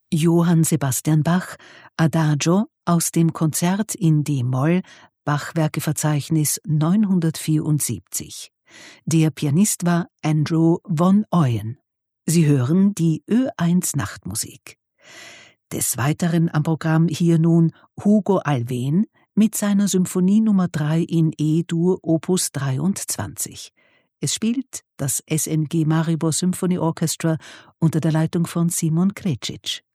Johann Sebastian Bach, Adagio aus dem Konzert in d-Moll, Bachwerkeverzeichnis 974. Der Pianist war Andrew von Ooyen. Sie hören die Ö1 Nachtmusik. Des Weiteren am Programm hier nun Hugo Alfvén mit seiner Symphonie Nummer 3 in E-Dur Opus 23. Es spielt das SNG Maribor Symphony Orchestra unter der Leitung von Simon Krecic.